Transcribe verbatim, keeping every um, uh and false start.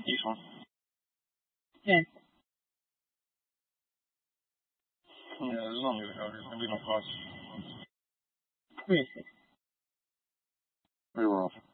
This one? Yes. Yeah, as long as there's going to be no cost. Where is it? We were off.